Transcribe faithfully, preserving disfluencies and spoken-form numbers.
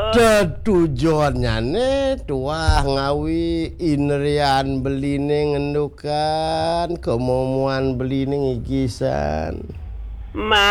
Tetujuannya nih tuah ngawi inerian beline ngendukan kemomuan beline ngigisan. Ma